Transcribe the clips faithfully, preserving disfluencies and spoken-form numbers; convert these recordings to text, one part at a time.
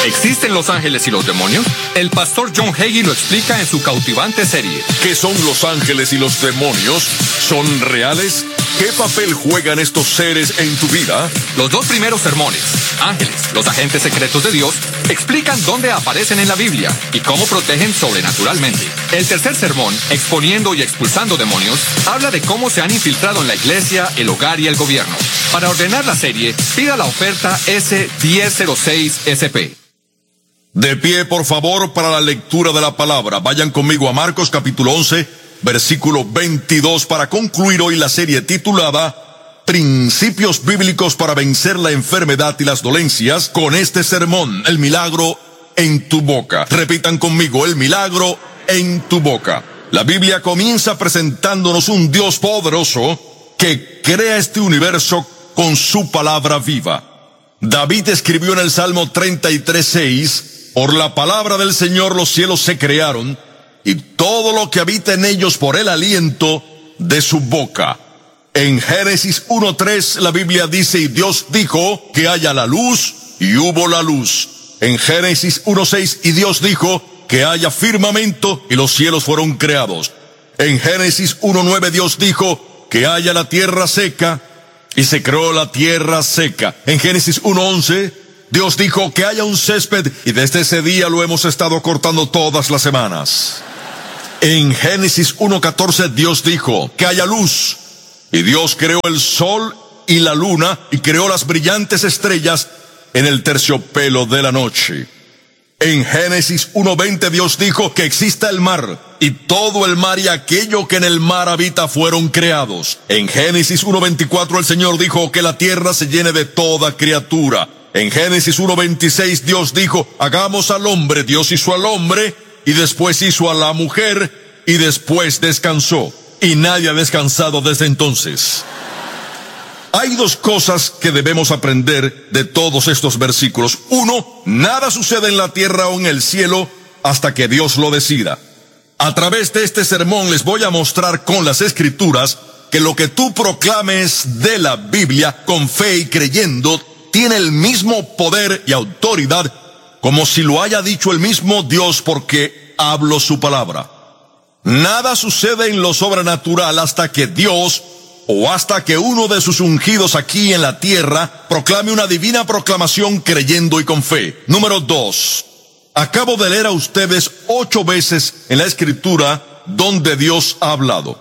¿Existen los ángeles y los demonios? El pastor John Hagee lo explica en su cautivante serie. ¿Qué son los ángeles y los demonios? ¿Son reales? ¿Qué papel juegan estos seres en tu vida? Los dos primeros sermones, Ángeles, los agentes secretos de Dios, explican dónde aparecen en la Biblia y cómo protegen sobrenaturalmente. El tercer sermón, Exponiendo y expulsando demonios, habla de cómo se han infiltrado en la iglesia, el hogar y el gobierno. Para ordenar la serie, pida la oferta ese diez cero seis S P. De pie, por favor, para la lectura de la palabra. Vayan conmigo a Marcos capítulo once, versículo veintidós, para concluir hoy la serie titulada Principios Bíblicos para vencer la enfermedad y las dolencias, con este sermón, el milagro en tu boca. Repitan conmigo, el milagro en tu boca. La Biblia comienza presentándonos un Dios poderoso que crea este universo con su palabra viva. David escribió en el Salmo treinta y tres, seis, por la palabra del Señor los cielos se crearon, y todo lo que habita en ellos por el aliento de su boca. En Génesis uno tres la Biblia dice, y Dios dijo que haya la luz, y hubo la luz. En Génesis uno seis, y Dios dijo que haya firmamento, y los cielos fueron creados. En Génesis uno nueve Dios dijo que haya la tierra seca, y se creó la tierra seca. En Génesis uno once Dios dijo que haya un césped, y desde ese día lo hemos estado cortando todas las semanas. En Génesis uno catorce Dios dijo que haya luz, y Dios creó el sol y la luna, y creó las brillantes estrellas en el terciopelo de la noche. En Génesis uno veinte Dios dijo que exista el mar, y todo el mar y aquello que en el mar habita fueron creados. En Génesis uno veinticuatro el Señor dijo que la tierra se llene de toda criatura. En Génesis uno veintiséis Dios dijo, hagamos al hombre. Dios hizo al hombre, y después hizo a la mujer, y después descansó. Y nadie ha descansado desde entonces. Hay dos cosas que debemos aprender de todos estos versículos. Uno, nada sucede en la tierra o en el cielo hasta que Dios lo decida. A través de este sermón les voy a mostrar con las Escrituras que lo que tú proclames de la Biblia con fe y creyendo tiene el mismo poder y autoridad como si lo haya dicho el mismo Dios, porque hablo su palabra. Nada sucede en lo sobrenatural hasta que Dios o hasta que uno de sus ungidos aquí en la tierra proclame una divina proclamación creyendo y con fe. Número dos. Acabo de leer a ustedes ocho veces en la Escritura donde Dios ha hablado.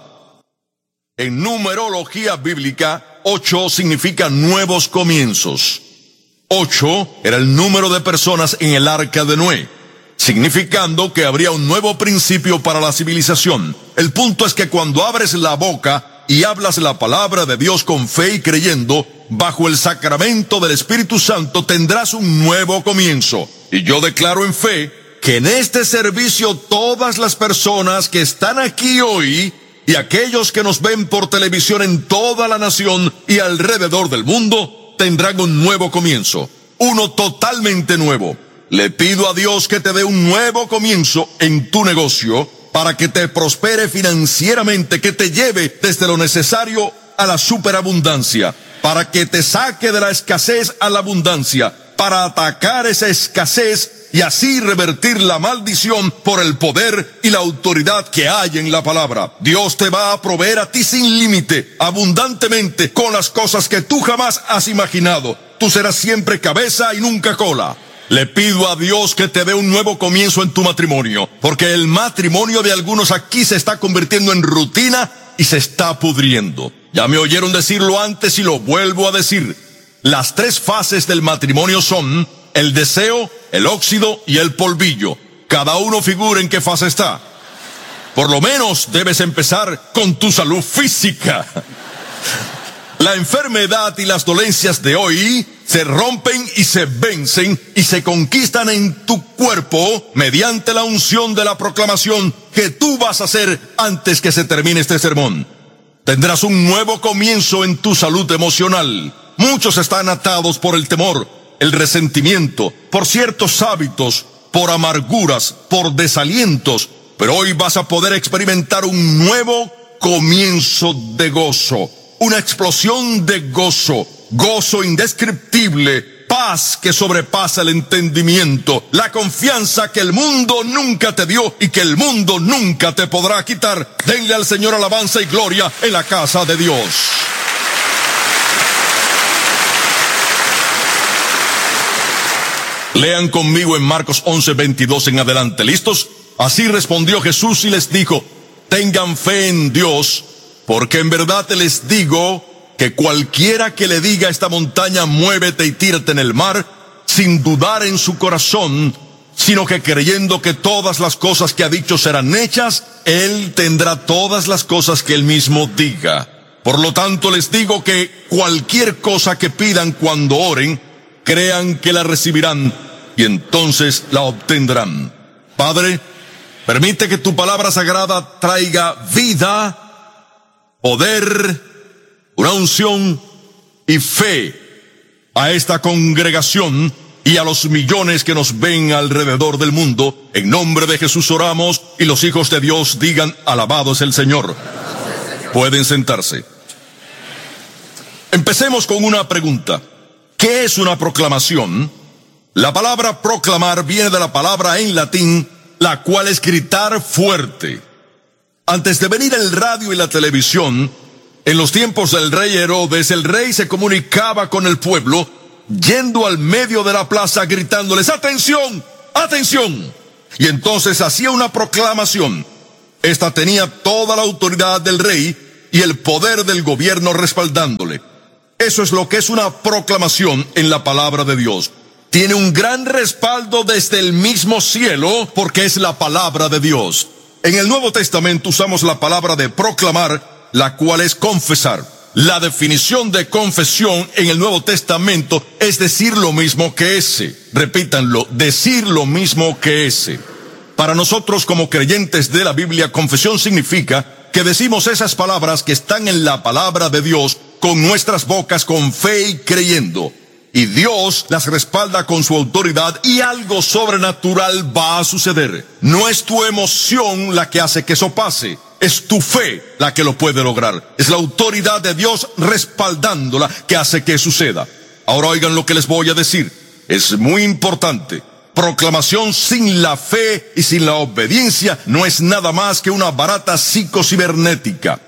En numerología bíblica, ocho significa nuevos comienzos. Ocho era el número de personas en el arca de Noé, significando que habría un nuevo principio para la civilización. El punto es que cuando abres la boca y hablas la palabra de Dios con fe y creyendo, bajo el sacramento del Espíritu Santo tendrás un nuevo comienzo. Y yo declaro en fe que en este servicio todas las personas que están aquí hoy y aquellos que nos ven por televisión en toda la nación y alrededor del mundo tendrán un nuevo comienzo, uno totalmente nuevo. Le pido a Dios que te dé un nuevo comienzo en tu negocio, para que te prospere financieramente, que te lleve desde lo necesario a la superabundancia, para que te saque de la escasez a la abundancia, para atacar esa escasez y así revertir la maldición por el poder y la autoridad que hay en la palabra. Dios te va a proveer a ti sin límite, abundantemente, con las cosas que tú jamás has imaginado. Tú serás siempre cabeza y nunca cola. Le pido a Dios que te dé un nuevo comienzo en tu matrimonio, porque el matrimonio de algunos aquí se está convirtiendo en rutina y se está pudriendo. Ya me oyeron decirlo antes y lo vuelvo a decir. Las tres fases del matrimonio son el deseo, el óxido y el polvillo. Cada uno figura en qué fase está. Por lo menos debes empezar con tu salud física. La enfermedad y las dolencias de hoy se rompen y se vencen y se conquistan en tu cuerpo mediante la unción de la proclamación que tú vas a hacer antes que se termine este sermón. Tendrás un nuevo comienzo en tu salud emocional. Muchos están atados por el temor, el resentimiento, por ciertos hábitos, por amarguras, por desalientos, pero hoy vas a poder experimentar un nuevo comienzo de gozo. Una explosión de gozo, gozo indescriptible, paz que sobrepasa el entendimiento, la confianza que el mundo nunca te dio y que el mundo nunca te podrá quitar. Denle al Señor alabanza y gloria en la casa de Dios. Lean conmigo en Marcos once, veintidós en adelante. ¿Listos? Así respondió Jesús y les dijo: tengan fe en Dios, porque en verdad les digo que cualquiera que le diga a esta montaña, muévete y tírate en el mar, sin dudar en su corazón, sino que creyendo que todas las cosas que ha dicho serán hechas, él tendrá todas las cosas que él mismo diga. Por lo tanto les digo que cualquier cosa que pidan cuando oren, crean que la recibirán y entonces la obtendrán. Padre, permite que tu palabra sagrada traiga vida, poder, una unción y fe a esta congregación y a los millones que nos ven alrededor del mundo. En nombre de Jesús oramos, y los hijos de Dios digan: alabado es el Señor. Pueden sentarse. Empecemos con una pregunta. ¿Qué es una proclamación? La palabra proclamar viene de la palabra en latín, la cual es gritar fuerte. Antes de venir el radio y la televisión, en los tiempos del rey Herodes, el rey se comunicaba con el pueblo, yendo al medio de la plaza gritándoles: ¡atención! ¡atención! Y entonces hacía una proclamación. Esta tenía toda la autoridad del rey y el poder del gobierno respaldándole. Eso es lo que es una proclamación en la palabra de Dios. Tiene un gran respaldo desde el mismo cielo, porque es la palabra de Dios. En el Nuevo Testamento usamos la palabra de proclamar, la cual es confesar. La definición de confesión en el Nuevo Testamento es decir lo mismo que ese. Repítanlo: decir lo mismo que ese. Para nosotros como creyentes de la Biblia, confesión significa que decimos esas palabras que están en la palabra de Dios con nuestras bocas, con fe y creyendo. Y Dios las respalda con su autoridad, y algo sobrenatural va a suceder. No es tu emoción la que hace que eso pase, es tu fe la que lo puede lograr. Es la autoridad de Dios respaldándola que hace que suceda. Ahora oigan lo que les voy a decir. Es muy importante. Proclamación sin la fe y sin la obediencia no es nada más que una barata psicocibernética.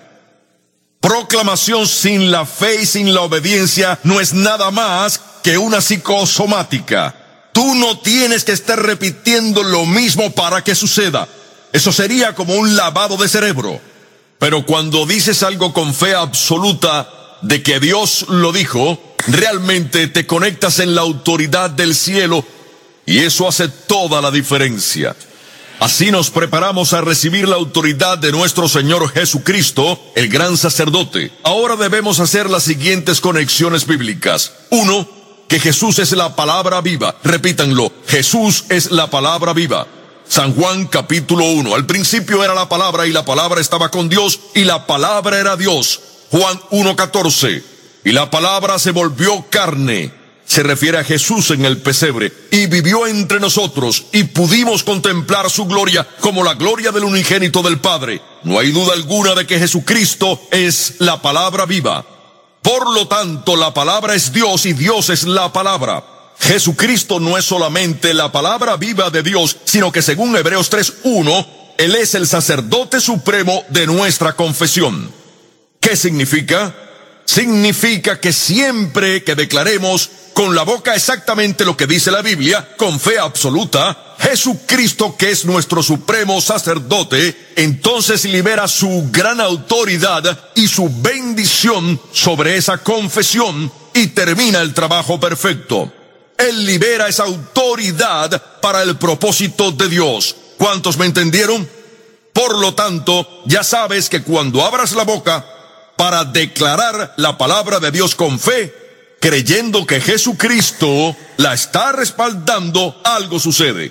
Proclamación sin la fe y sin la obediencia no es nada más que una psicosomática. Tú no tienes que estar repitiendo lo mismo para que suceda. Eso sería como un lavado de cerebro. Pero cuando dices algo con fe absoluta de que Dios lo dijo, realmente te conectas en la autoridad del cielo, y eso hace toda la diferencia. Así nos preparamos a recibir la autoridad de nuestro Señor Jesucristo, el gran sacerdote. Ahora debemos hacer las siguientes conexiones bíblicas. Uno, que Jesús es la palabra viva. Repítanlo: Jesús es la palabra viva. San Juan capítulo uno. Al principio era la palabra, y la palabra estaba con Dios, y la palabra era Dios. Juan uno catorce. Y la palabra se volvió carne. Se refiere a Jesús en el pesebre, y vivió entre nosotros, y pudimos contemplar su gloria como la gloria del unigénito del Padre. No hay duda alguna de que Jesucristo es la palabra viva. Por lo tanto, la palabra es Dios y Dios es la palabra. Jesucristo no es solamente la palabra viva de Dios, sino que según Hebreos tres uno, Él es el sacerdote supremo de nuestra confesión. ¿Qué significa? Significa que siempre que declaremos con la boca exactamente lo que dice la Biblia, con fe absoluta, Jesucristo, que es nuestro supremo sacerdote, entonces libera su gran autoridad y su bendición sobre esa confesión, y termina el trabajo perfecto. Él libera esa autoridad para el propósito de Dios. ¿Cuántos me entendieron? Por lo tanto, ya sabes que cuando abras la boca para declarar la palabra de Dios con fe, creyendo que Jesucristo la está respaldando, algo sucede.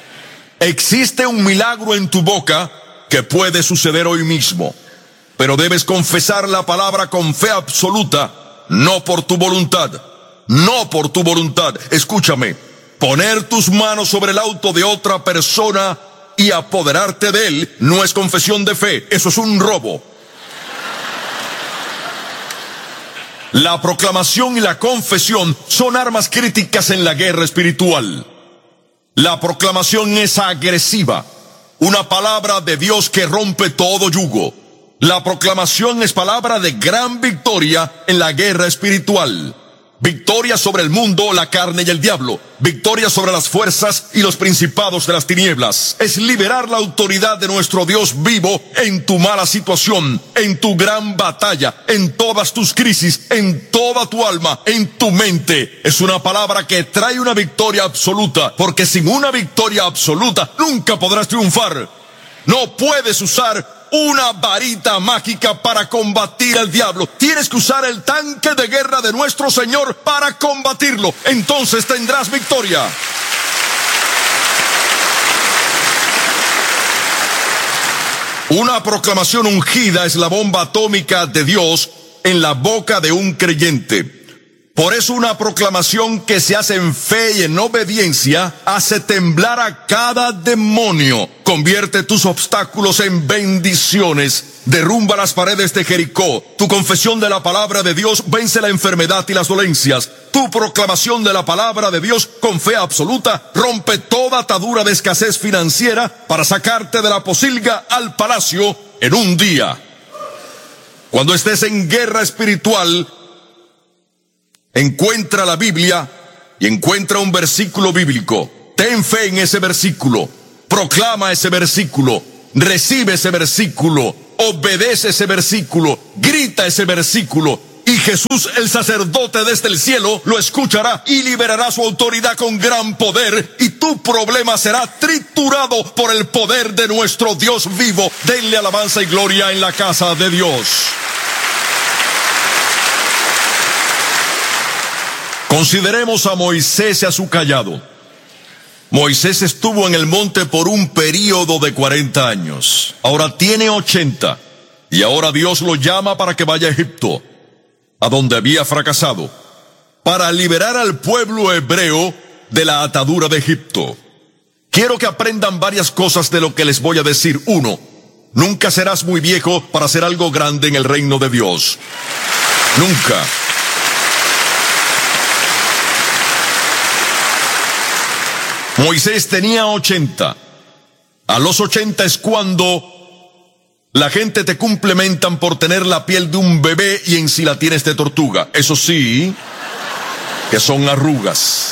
Existe un milagro en tu boca que puede suceder hoy mismo, pero debes confesar la palabra con fe absoluta, no por tu voluntad, no por tu voluntad. Escúchame, poner tus manos sobre el auto de otra persona y apoderarte de él no es confesión de fe, eso es un robo. La proclamación y la confesión son armas críticas en la guerra espiritual. La proclamación es agresiva, una palabra de Dios que rompe todo yugo. La proclamación es palabra de gran victoria en la guerra espiritual. Victoria sobre el mundo, la carne y el diablo. Victoria sobre las fuerzas y los principados de las tinieblas. Es liberar la autoridad de nuestro Dios vivo en tu mala situación, en tu gran batalla, en todas tus crisis, en toda tu alma, en tu mente. Es una palabra que trae una victoria absoluta, porque sin una victoria absoluta nunca podrás triunfar. No puedes usar una varita mágica para combatir al diablo. Tienes que usar el tanque de guerra de nuestro Señor para combatirlo. Entonces tendrás victoria. Una proclamación ungida es la bomba atómica de Dios en la boca de un creyente. Por eso una proclamación que se hace en fe y en obediencia hace temblar a cada demonio. Convierte tus obstáculos en bendiciones. Derrumba las paredes de Jericó. Tu confesión de la palabra de Dios vence la enfermedad y las dolencias. Tu proclamación de la palabra de Dios con fe absoluta rompe toda atadura de escasez financiera para sacarte de la posilga al palacio en un día. Cuando estés en guerra espiritual, encuentra la Biblia y encuentra un versículo bíblico. Ten fe en ese versículo. Proclama ese versículo. Recibe ese versículo. Obedece ese versículo. Grita ese versículo. Y Jesús, el sacerdote desde el cielo, lo escuchará y liberará su autoridad con gran poder. Y tu problema será triturado por el poder de nuestro Dios vivo. Denle alabanza y gloria en la casa de Dios. Consideremos a Moisés y a su cayado. Moisés estuvo en el monte por un período de cuarenta años. Ahora tiene ochenta. Y ahora Dios lo llama para que vaya a Egipto, a donde había fracasado, para liberar al pueblo hebreo de la atadura de Egipto. Quiero que aprendan varias cosas de lo que les voy a decir. Uno, nunca serás muy viejo para hacer algo grande en el reino de Dios. Nunca. Moisés tenía ochenta. A los ochenta es cuando la gente te complementan por tener la piel de un bebé y en sí la tienes de tortuga. Eso sí, que son arrugas.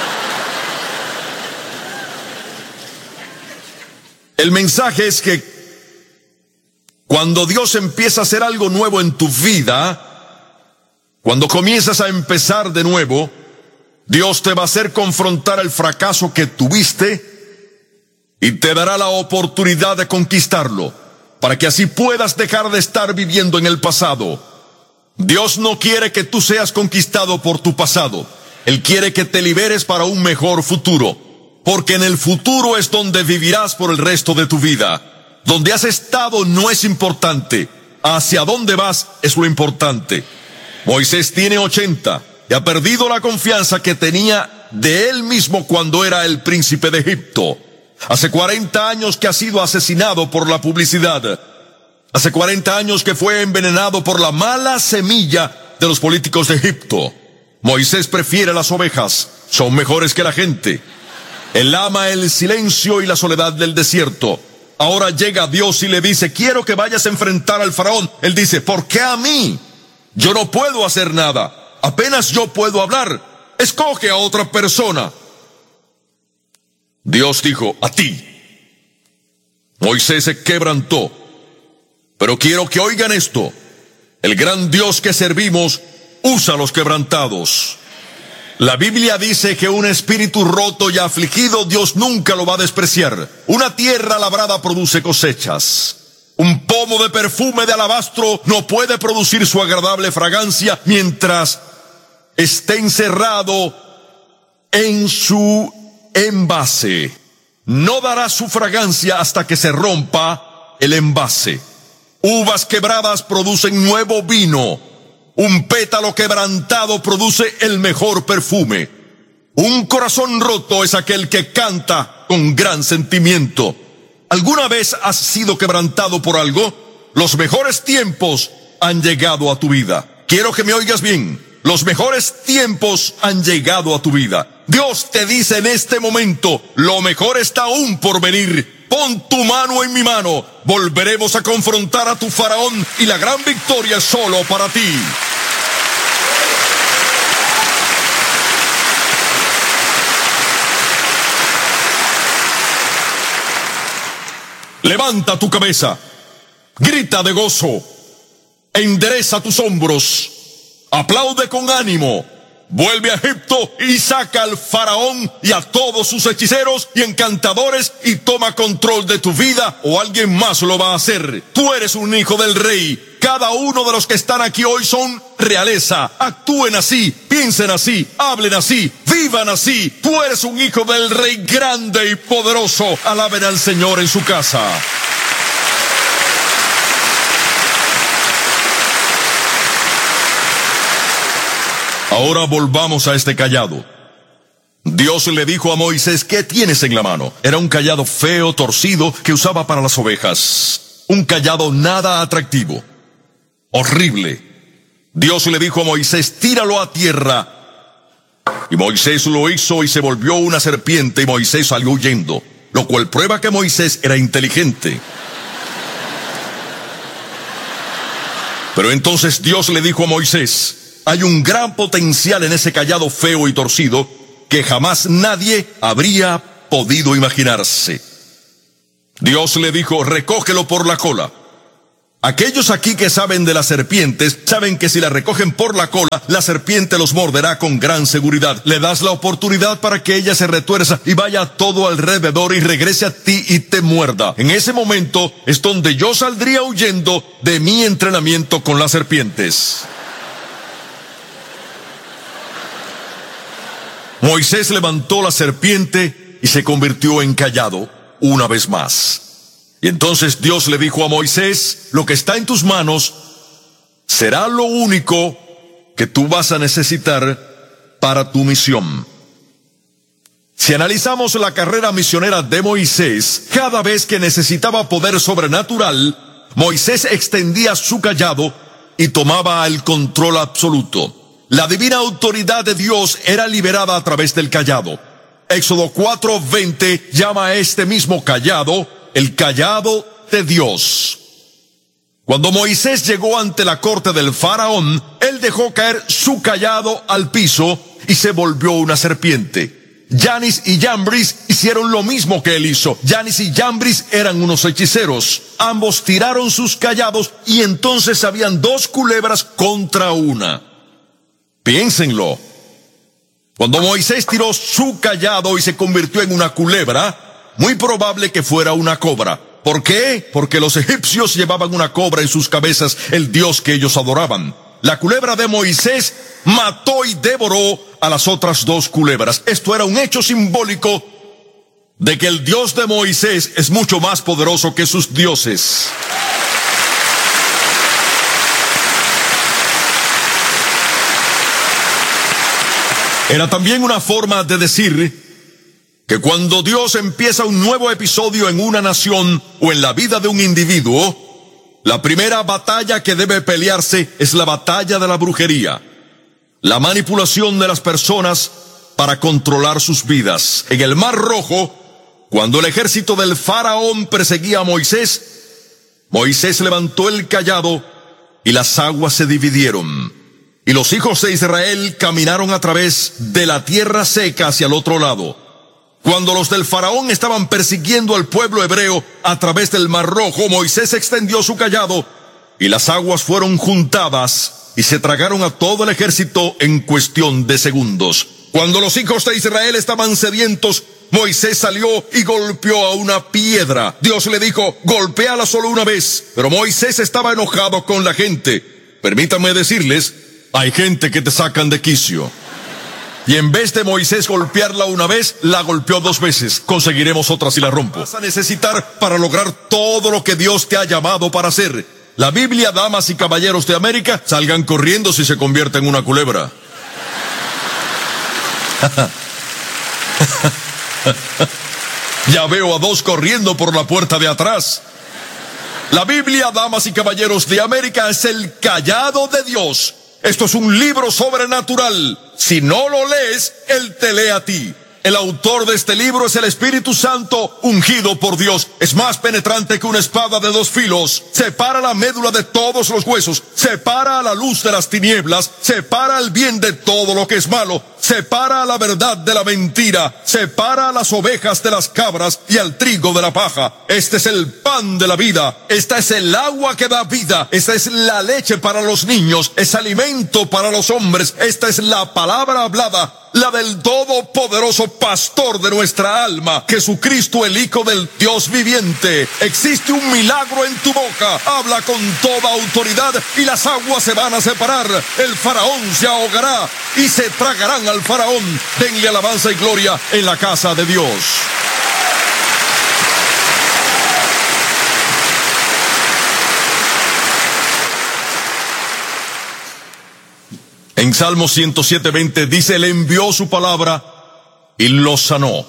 El mensaje es que cuando Dios empieza a hacer algo nuevo en tu vida, cuando comienzas a empezar de nuevo, Dios te va a hacer confrontar el fracaso que tuviste y te dará la oportunidad de conquistarlo, para que así puedas dejar de estar viviendo en el pasado. Dios no quiere que tú seas conquistado por tu pasado. Él quiere que te liberes para un mejor futuro, porque en el futuro es donde vivirás por el resto de tu vida. Donde has estado no es importante, hacia dónde vas es lo importante. Moisés tiene ochenta. Y ha perdido la confianza que tenía de él mismo cuando era el príncipe de Egipto. Hace cuarenta años que ha sido asesinado por la publicidad. Hace cuarenta años que fue envenenado por la mala semilla de los políticos de Egipto. Moisés prefiere las ovejas, son mejores que la gente. Él ama el silencio y la soledad del desierto. Ahora llega Dios y le dice, quiero que vayas a enfrentar al faraón. Él dice, ¿por qué a mí? Yo no puedo hacer nada. Apenas yo puedo hablar. Escoge a otra persona. Dios dijo, a ti. Moisés se quebrantó. Pero quiero que oigan esto. El gran Dios que servimos usa a los quebrantados. La Biblia dice que un espíritu roto y afligido Dios nunca lo va a despreciar. Una tierra labrada produce cosechas. Un pomo de perfume de alabastro no puede producir su agradable fragancia mientras esté encerrado en su envase. No dará su fragancia hasta que se rompa el envase. Uvas quebradas producen nuevo vino. Un pétalo quebrantado produce el mejor perfume. Un corazón roto es aquel que canta con gran sentimiento. ¿Alguna vez has sido quebrantado por algo? Los mejores tiempos han llegado a tu vida. quiero que me oigas bien. Los mejores tiempos han llegado a tu vida. Dios te dice en este momento, lo mejor está aún por venir. Pon tu mano en mi mano. Volveremos a confrontar a tu faraón y la gran victoria es solo para ti. Levanta tu cabeza, grita de gozo, endereza tus hombros, aplaude con ánimo, vuelve a Egipto y saca al faraón y a todos sus hechiceros y encantadores y toma control de tu vida, o alguien más lo va a hacer. Tú eres un hijo del rey. Cada uno de los que están aquí hoy son realeza. Actúen así, piensen así, hablen así, vivan así. Tú eres un hijo del rey grande y poderoso. Alaben al Señor en su casa. Ahora volvamos a este cayado. Dios le dijo a Moisés, ¿qué tienes en la mano? Era un cayado feo, torcido, que usaba para las ovejas. Un cayado nada atractivo. Horrible. Dios le dijo a Moisés, tíralo a tierra. Y Moisés lo hizo y se volvió una serpiente y Moisés salió huyendo, lo cual prueba que Moisés era inteligente. Pero entonces Dios le dijo a Moisés, hay un gran potencial en ese cayado feo y torcido que jamás nadie habría podido imaginarse. Dios le dijo, recógelo por la cola. Aquellos aquí que saben de las serpientes, saben que si la recogen por la cola, la serpiente los morderá con gran seguridad. Le das la oportunidad para que ella se retuerza y vaya todo alrededor y regrese a ti y te muerda. En ese momento es donde yo saldría huyendo de mi entrenamiento con las serpientes. Moisés levantó la serpiente y se convirtió en cayado una vez más. Y entonces Dios le dijo a Moisés, lo que está en tus manos será lo único que tú vas a necesitar para tu misión. Si analizamos la carrera misionera de Moisés, cada vez que necesitaba poder sobrenatural, Moisés extendía su cayado y tomaba el control absoluto. La divina autoridad de Dios era liberada a través del cayado. Éxodo cuatro veinte llama a este mismo cayado el cayado de Dios. Cuando Moisés llegó ante la corte del faraón, él dejó caer su cayado al piso y se volvió una serpiente. Yanis y Jambris hicieron lo mismo que él hizo. Yanis y Jambris eran unos hechiceros. Ambos tiraron sus cayados y entonces habían dos culebras contra una. Piénsenlo. Cuando Moisés tiró su cayado y se convirtió en una culebra, muy probable que fuera una cobra. ¿Por qué? Porque los egipcios llevaban una cobra en sus cabezas, el dios que ellos adoraban. La culebra de Moisés mató y devoró a las otras dos culebras. Esto era un hecho simbólico de que el Dios de Moisés es mucho más poderoso que sus dioses. Era también una forma de decir que cuando Dios empieza un nuevo episodio en una nación o en la vida de un individuo, la primera batalla que debe pelearse es la batalla de la brujería, la manipulación de las personas para controlar sus vidas. En el Mar Rojo, cuando el ejército del faraón perseguía a Moisés, Moisés levantó el cayado y las aguas se dividieron. Y los hijos de Israel caminaron a través de la tierra seca hacia el otro lado. Cuando los del faraón estaban persiguiendo al pueblo hebreo a través del Mar Rojo, Moisés extendió su cayado y las aguas fueron juntadas y se tragaron a todo el ejército en cuestión de segundos. Cuando los hijos de Israel estaban sedientos, Moisés salió y golpeó a una piedra. Dios le dijo, golpéala solo una vez. Pero Moisés estaba enojado con la gente. Permítanme decirles, hay gente que te sacan de quicio. Y en vez de Moisés golpearla una vez, la golpeó dos veces. Conseguiremos otra si la rompo. Vas a necesitar para lograr todo lo que Dios te ha llamado para hacer. La Biblia, damas y caballeros de América, salgan corriendo si se convierte en una culebra. Ya veo a dos corriendo por la puerta de atrás. La Biblia, damas y caballeros de América, es el cayado de Dios. Esto es un libro sobrenatural. Si no lo lees, Él te lee a ti. El autor de este libro es el Espíritu Santo ungido por Dios. Es más penetrante que una espada de dos filos. Separa la médula de todos los huesos. Separa a la luz de las tinieblas. Separa el bien de todo lo que es malo. Separa a la verdad de la mentira. Separa a las ovejas de las cabras y al trigo de la paja. Este es el pan de la vida. Esta es el agua que da vida. Esta es la leche para los niños. Es alimento para los hombres. Esta es la palabra hablada, la del todopoderoso pastor de nuestra alma, Jesucristo, el Hijo del Dios viviente. Existe un milagro en tu boca. Habla con toda autoridad y las aguas se van a separar. El faraón se ahogará y se tragarán al faraón. Denle alabanza y gloria en la casa de Dios. En Salmo ciento siete, veinte dice, Él envió su palabra y los sanó.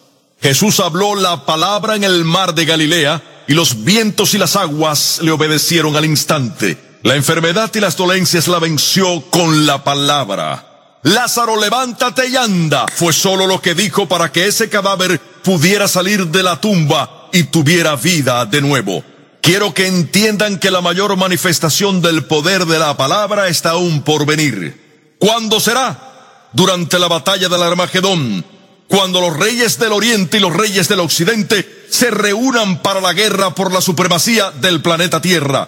Jesús habló la palabra en el mar de Galilea y los vientos y las aguas le obedecieron al instante. La enfermedad y las dolencias la venció con la palabra. Lázaro, levántate y anda. Fue solo lo que dijo para que ese cadáver pudiera salir de la tumba y tuviera vida de nuevo. Quiero que entiendan que la mayor manifestación del poder de la palabra está aún por venir. ¿Cuándo será? Durante la batalla del Armagedón, cuando los reyes del Oriente y los reyes del Occidente se reúnan para la guerra por la supremacía del planeta Tierra.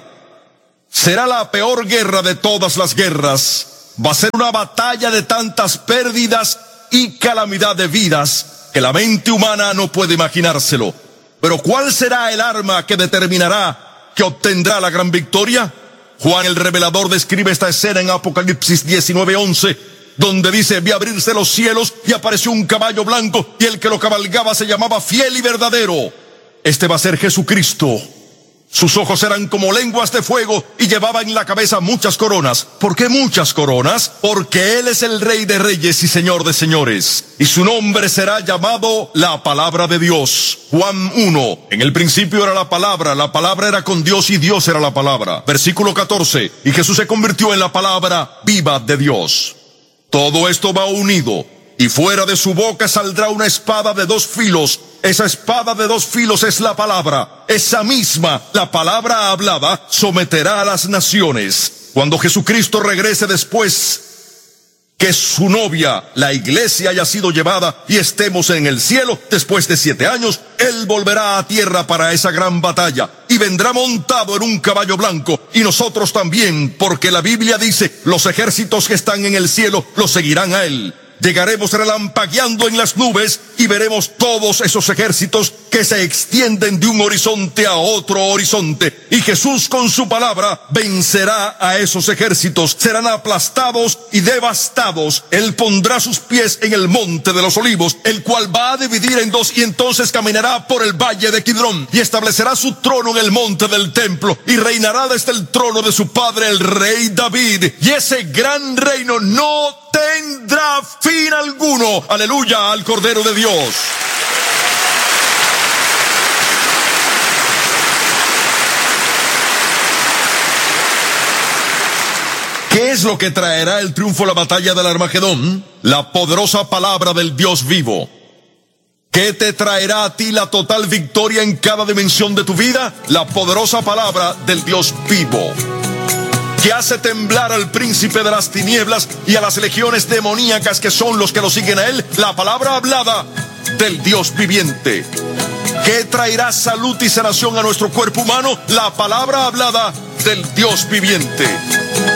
Será la peor guerra de todas las guerras. Va a ser una batalla de tantas pérdidas y calamidad de vidas que la mente humana no puede imaginárselo. Pero ¿cuál será el arma que determinará que obtendrá la gran victoria? Juan el Revelador describe esta escena en Apocalipsis diecinueve once, donde dice, vi abrirse los cielos y apareció un caballo blanco y el que lo cabalgaba se llamaba Fiel y Verdadero. Este va a ser Jesucristo. Sus ojos eran como lenguas de fuego y llevaba en la cabeza muchas coronas. ¿Por qué muchas coronas? Porque Él es el Rey de Reyes y Señor de Señores. Y su nombre será llamado la Palabra de Dios. Juan uno. En el principio era la Palabra, la Palabra era con Dios y Dios era la Palabra. Versículo catorce. Y Jesús se convirtió en la Palabra viva de Dios. Todo esto va unido. Y fuera de su boca saldrá una espada de dos filos. Esa espada de dos filos es la palabra. Esa misma, la palabra hablada, someterá a las naciones. Cuando Jesucristo regrese después que su novia, la iglesia, haya sido llevada y estemos en el cielo, después de siete años, Él volverá a tierra para esa gran batalla. Y vendrá montado en un caballo blanco, y nosotros también, porque la Biblia dice, los ejércitos que están en el cielo los seguirán a Él. Llegaremos relampagueando en las nubes y veremos todos esos ejércitos que se extienden de un horizonte a otro horizonte. Y Jesús con su palabra vencerá a esos ejércitos. Serán aplastados y devastados. Él pondrá sus pies en el monte de los olivos, el cual va a dividir en dos, y entonces caminará por el valle de Kidrón y establecerá su trono en el monte del templo y reinará desde el trono de su padre el rey David. Y ese gran reino no tendrá fin alguno. Aleluya al Cordero de Dios. ¿Qué es lo que traerá el triunfo a la batalla del Armagedón? La poderosa palabra del Dios vivo. ¿Qué te traerá a ti la total victoria en cada dimensión de tu vida? La poderosa palabra del Dios vivo, que hace temblar al príncipe de las tinieblas y a las legiones demoníacas que son los que lo siguen a él. La palabra hablada del Dios viviente, que traerá salud y sanación a nuestro cuerpo humano. La palabra hablada del Dios viviente.